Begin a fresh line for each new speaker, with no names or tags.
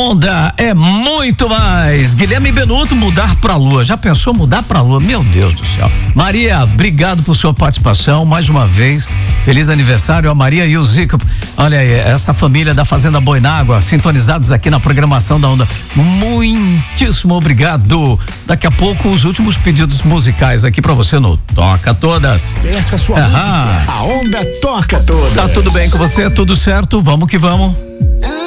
Onda é muito mais. Guilherme Benuto, mudar pra lua. Já pensou mudar pra lua? Meu Deus do céu. Maria, obrigado por sua participação mais uma vez. Feliz aniversário a Maria e o Zico. Olha aí, essa família da Fazenda Boinágua, sintonizados aqui na programação da Onda. Muitíssimo obrigado. Daqui a pouco os últimos pedidos musicais aqui pra você no Toca Todas.
Essa sua música, a Onda toca todas.
Tá tudo bem com você? Tudo certo? Vamos que vamos.